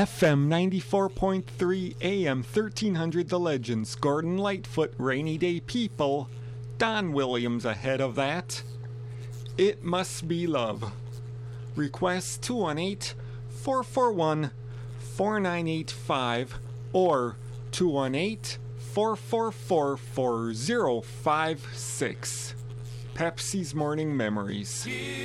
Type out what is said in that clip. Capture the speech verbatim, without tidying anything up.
F M ninety-four point three, A M thirteen hundred The Legends, Gordon Lightfoot, Rainy Day People, Don Williams ahead of that. It Must Be Love. Request two one eight, four four one, four nine eight five or two one eight, four four four, four zero five six. Pepsi's Morning Memories.